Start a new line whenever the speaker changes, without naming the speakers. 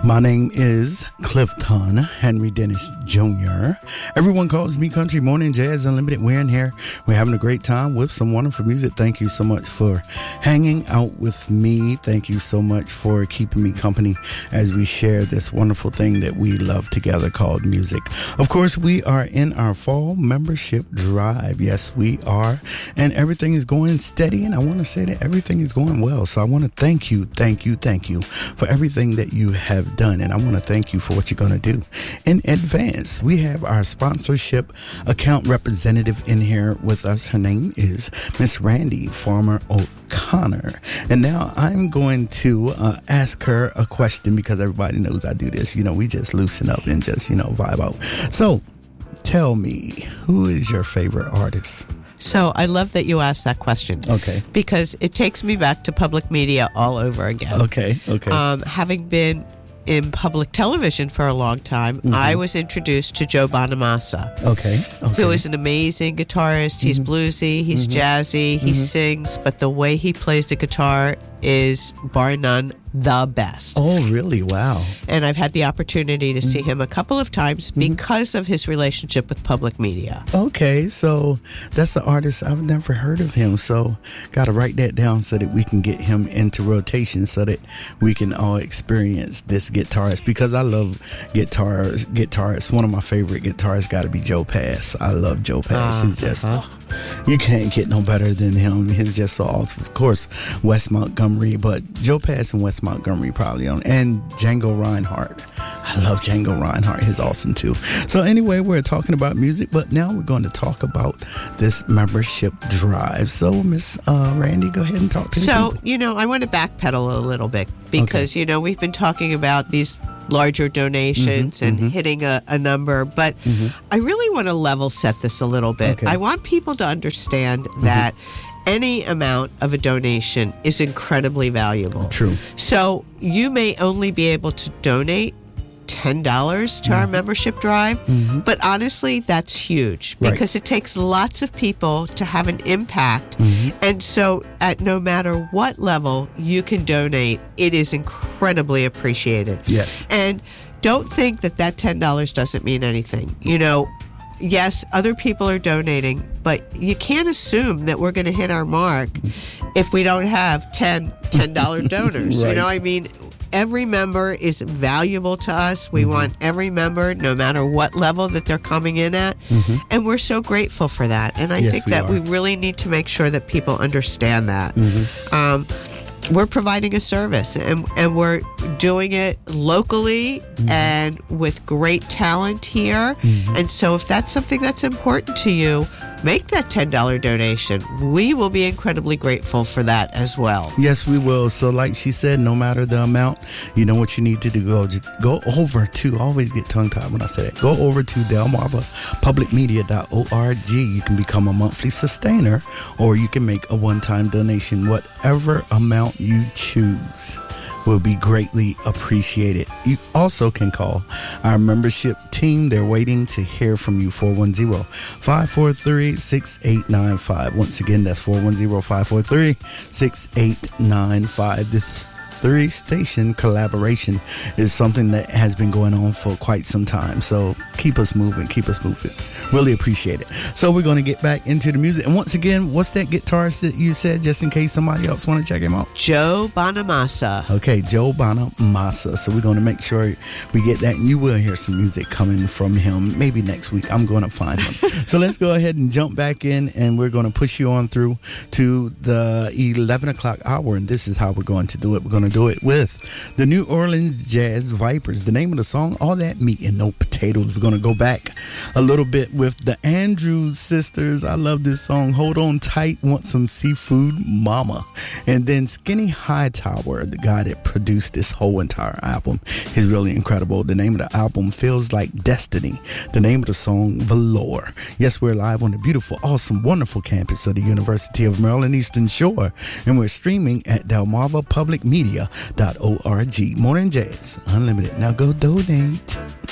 My name is Clifton Henry Dennis Jr. Everyone calls me Country Morning Jazz Unlimited. We're in here. We're having a great time with some wonderful music. Thank you so much for hanging out with me. Thank you so much for keeping me company as we share this wonderful thing that we love together called music. Of course, we are in our fall membership drive. Yes, we are. And everything is going steady. And I want to say that everything is going well. So I want to thank you for everything that you have done, and I want to thank you for what you're going to do in advance. We have our sponsorship account representative in here with us. Her name is Miss Randy Farmer O'Connor, and now I'm going to ask her a question because everybody knows I do this. We just loosen up and just vibe out. So tell me, who is your favorite artist?
So I love that you asked that question.
Okay.
Because it takes me back to public media all over again.
Okay.
Having been in public television for a long time, I was introduced to Joe Bonamassa.
Okay.
Who is an amazing guitarist. He's bluesy, he's jazzy, he sings, but the way he plays the guitar is, bar none, the best.
Oh, really? Wow.
And I've had the opportunity to see him a couple of times because of his relationship with public media.
Okay, so that's an artist. I've never heard of him, so got to write that down so that we can get him into rotation so that we can all experience this guitarist, because I love guitarists. One of my favorite guitarists got to be Joe Pass. I love Joe Pass. He's just, you can't get no better than him. He's just so awesome. Of course, Wes Montgomery, but Joe Pass and Wes Montgomery probably on, and Django Reinhardt. I love Django Reinhardt. He's awesome too. So anyway, we're talking about music, but now we're going to talk about this membership drive. So Miss Randy, go ahead and talk to me.
So, I want to backpedal a little bit because, we've been talking about these larger donations and hitting a number, but I really want to level set this a little bit.
Okay.
I want people to understand that any amount of a donation is incredibly valuable.
True.
So you may only be able to donate $10 to our membership drive, but honestly, that's huge because it takes lots of people to have an impact. And so at no matter what level you can donate, it is incredibly appreciated.
Yes.
And don't think that $10 doesn't mean anything. Yes, other people are donating, but you can't assume that we're going to hit our mark if we don't have $10 donors.
Right.
Every member is valuable to us. We want every member, no matter what level that they're coming in at. And we're so grateful for that. And I think that we really need to make sure that people understand that. We're providing a service, and we're doing it locally and with great talent here. And so if that's something that's important to you, make that $10 donation. We will be incredibly grateful for that as well.
Yes, we will. So like she said, no matter the amount, you know what you need to do. Go over to, I always get tongue-tied when I say that. Go over to delmarvapublicmedia.org. You can become a monthly sustainer, or you can make a one-time donation. Whatever amount you choose will be greatly appreciated. You also can call our membership team. They're waiting to hear from you. 410-543-6895. Once again, that's 410-543-6895. This 3-station collaboration is something that has been going on for quite some time. So keep us moving. Really appreciate it. So we're going to get back into the music. And once again, what's that guitarist that you said, just in case somebody else want to check him out?
Joe Bonamassa.
Okay, Joe Bonamassa. So we're going to make sure we get that. And you will hear some music coming from him maybe next week. I'm going to find him. So let's go ahead and jump back in, and we're going to push you on through to the 11 o'clock hour. And this is how we're going to do it. We're going to do it with the New Orleans Jazz Vipers. The name of the song, All That Meat and No Potatoes. We're going to go back a little bit with the Andrews Sisters. I love this song, Hold On Tight, Want Some Seafood, Mama. And then Skinny Hightower, the guy that produced this whole entire album, is really incredible. The name of the album, Feels Like Destiny. The name of the song, Velour. Yes, we're live on the beautiful, awesome, wonderful campus of the University of Maryland Eastern Shore, and we're streaming at delmarvapublicmedia.org. Morning Jazz Unlimited. Now go donate.